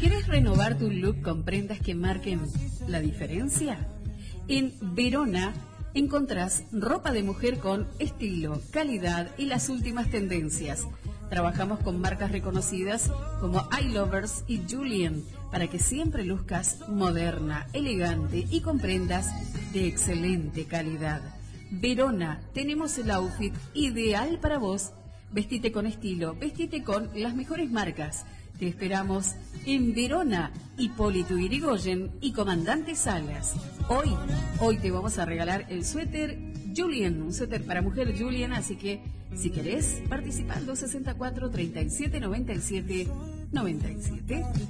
¿Quieres renovar tu look con prendas que marquen la diferencia? En Verona encontrás ropa de mujer con estilo, calidad y las últimas tendencias. Trabajamos con marcas reconocidas como iLovers y Julien para que siempre luzcas moderna, elegante y con prendas de excelente calidad. Verona, tenemos el outfit ideal para vos. Vestite con estilo, vestite con las mejores marcas. Te esperamos en Verona, Hipólito Yrigoyen y Comandante Salas. Hoy te vamos a regalar el suéter Julien, un suéter para mujer Julien, así que si querés participar, 264 37 97 97.